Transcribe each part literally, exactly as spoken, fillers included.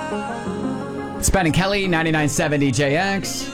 It's Ben and Kelly, ninety-nine point seven D J X.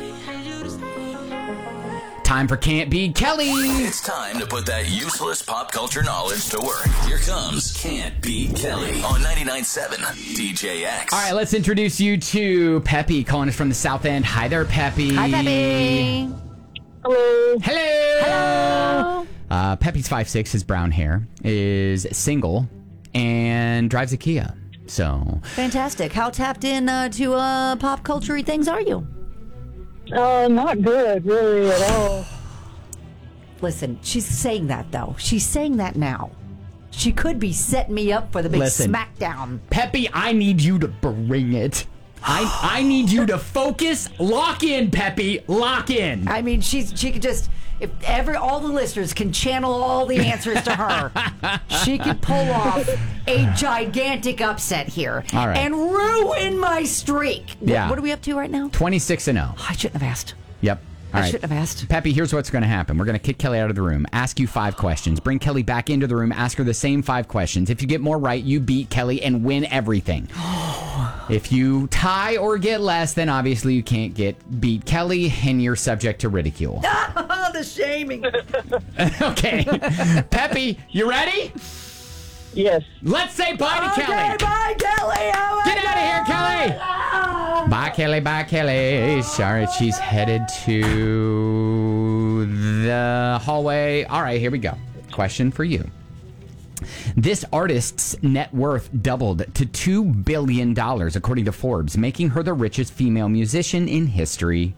Time for Can't Beat Kelly. It's time to put that useless pop culture knowledge to work. Here comes Can't Beat Kelly on ninety-nine point seven D J X. All right, let's introduce you to Peppy, calling us from the South End. Hi there, Peppy. Hi, Peppy. Hello. Hello. Hello. Uh, Peppy's five six, his brown hair, is single, and drives a Kia. So Fantastic. How tapped in uh, to uh, pop culture things are you? Uh, not good, really, at all. Listen, she's saying that, though. She's saying that now. She could be setting me up for the big Listen. smackdown. Peppy, I need you to bring it. I I need you to focus. Lock in, Peppy. Lock in. I mean, she's she could just, if every all the listeners can channel all the answers to her, she could pull off a gigantic upset here. All right. And ruin my streak. Wh- Yeah. What are we up to right now? twenty-six and oh. I shouldn't have asked. Yep. All I right. shouldn't have asked. Peppy, here's what's going to happen. We're going to kick Kelly out of the room, ask you five questions, bring Kelly back into the room, ask her the same five questions. If you get more right, you beat Kelly and win everything. If you tie or get less, then obviously you can't get beat Kelly and you're subject to ridicule. Oh, the shaming. Okay. Peppy, you ready? Yes. Let's say bye to Okay, Kelly. bye, Kelly. Oh, Get out of here, Kelly. Bye, Kelly. Bye, Kelly. Sorry, she's headed to the hallway. All right, here we go. Question for you. This artist's net worth doubled to two billion dollars, according to Forbes, making her the richest female musician in history.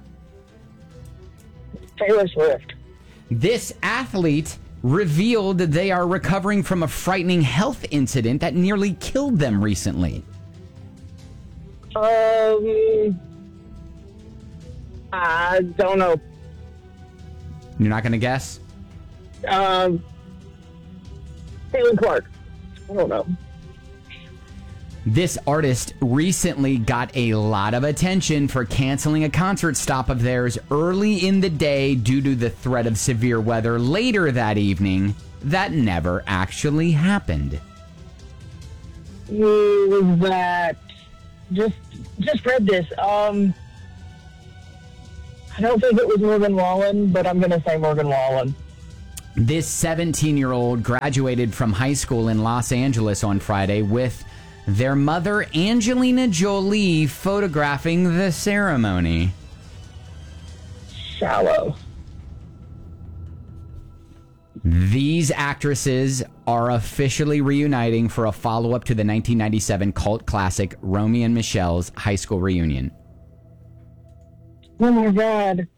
Taylor Swift. This athlete revealed they are recovering from a frightening health incident that nearly killed them recently. Um, I don't know. You're not going to guess? Um, Caitlin Clark. I don't know. This artist recently got a lot of attention for canceling a concert stop of theirs early in the day due to the threat of severe weather later that evening that never actually happened. Who was that? Just, just read this. Um, I don't think it was Morgan Wallen, but I'm going to say Morgan Wallen. This seventeen-year-old graduated from high school in Los Angeles on Friday with their mother, Angelina Jolie, photographing the ceremony. Shallow. These actresses are officially reuniting for a follow-up to the nineteen ninety-seven cult classic Romy and Michelle's high school reunion. Oh my God.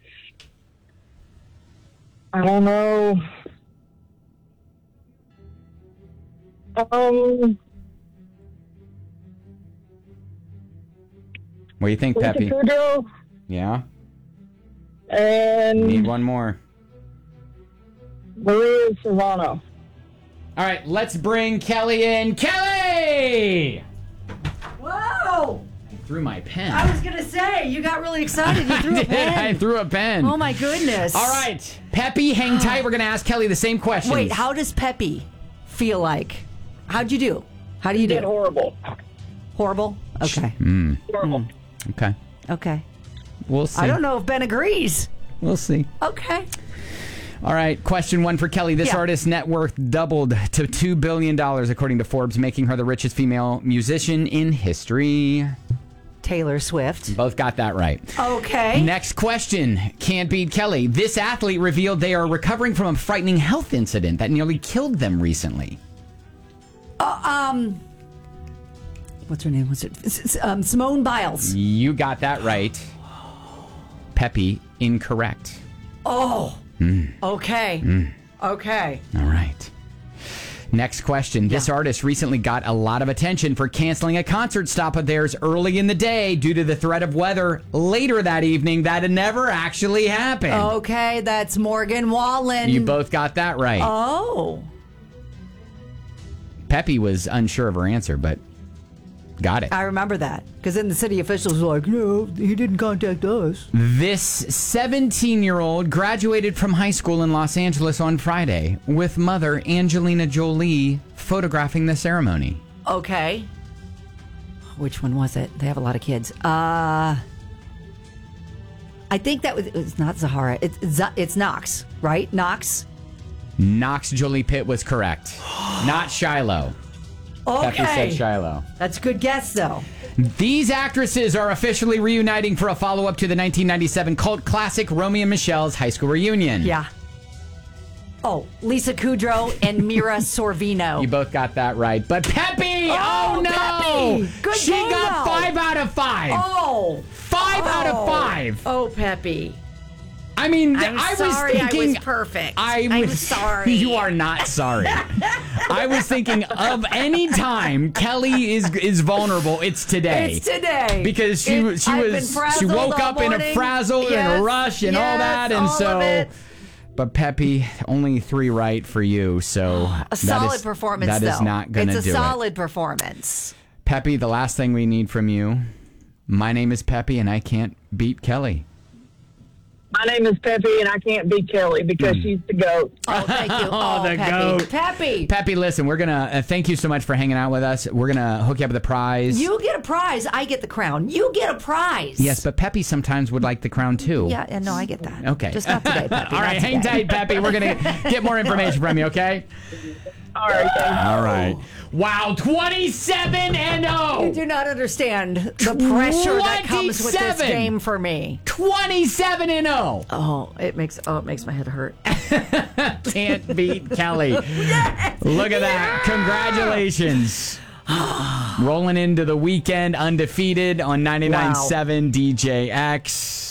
I don't know. Um, What do you think, Peppy? Trudeau Yeah? and Need one more. Maria Serrano. All right, let's bring Kelly in. Kelly! Whoa! I threw my pen. I was going to say, you got really excited. You threw I a did. pen. I threw a pen. Oh, my goodness. All right, Peppy, hang tight. We're going to ask Kelly the same questions. Wait, how does Peppy feel like? How'd you do? How do you Did do? horrible. Horrible? Okay. Horrible. Okay. Okay. We'll see. I don't know if Ben agrees. We'll see. Okay. All right, question one for Kelly. This Yeah. artist's net worth doubled to two billion dollars, according to Forbes, making her the richest female musician in history. Taylor Swift. Both got that right. Okay. Next question. Can't beat Kelly. This athlete revealed they are recovering from a frightening health incident that nearly killed them recently. Um, what's her name? What's it? S- s- Um, Simone Biles. You got that right. Peppy, incorrect. Oh. Okay. Okay. All right. Next question. This artist recently got a lot of attention for canceling a concert stop of theirs early in the day due to the threat of weather later that evening that never actually happened. Okay, that's Morgan Wallen. You both got that right. Oh. Peppy was unsure of her answer, but got it. I remember that. Because then the city officials were like, no, he didn't contact us. This seventeen-year-old graduated from high school in Los Angeles on Friday with mother Angelina Jolie photographing the ceremony. Okay. which one was it? They have a lot of kids. Uh, I think that was, it was not Zahara. It's Z- it's Knox, right? Knox. Knox Jolie Pitt was correct. Not Shiloh. Okay. Peppy said Shiloh. That's a good guess, though. These actresses are officially reuniting for a follow-up to the nineteen ninety-seven cult classic Romeo and Michelle's high school reunion. Yeah. Oh, Lisa Kudrow and Mira Sorvino. You both got that right. But Peppy! Oh, Oh, no! Peppy! Good she game, got though. five out of five. Oh. Five out of Oh. five. Oh, Peppy. I mean, I'm I was sorry thinking. I was perfect. I I'm was, sorry. You are not sorry. I was thinking of any time Kelly is is vulnerable, it's today. It's today. Because she It- she I've was been she frazzled woke all up in a morning. frazzle and a Yes, rush and all yes, that, and all so. of it. But Peppy, only three right for you, so A solid that is, performance, That though. is not going to do It's a it. solid performance. Peppy, the last thing we need from you. My name is Peppy, and I can't beat Kelly. My name is Peppy, and I can't beat Kelly because she's the GOAT. Oh, thank you. Oh, the Peppy. goat. Peppy. Peppy, listen, we're gonna uh, thank you so much for hanging out with us. We're gonna hook you up with a prize. You get a prize. I get the crown. You get a prize. Yes, but Peppy sometimes would like the crown too. Yeah, yeah, no, I get that. Okay. Just not today, Peppy. All not right, hang today. tight, Peppy. We're gonna get more information from you. Okay. All right, thanks. All right. Wow, twenty-seven and You oh. do not understand the pressure that comes with this twenty-seven. game for me. twenty-seven and oh. Oh, it makes oh, it makes my head hurt. Can't beat Kelly. Look at that. Congratulations. Rolling into the weekend undefeated on ninety-nine point seven D J X.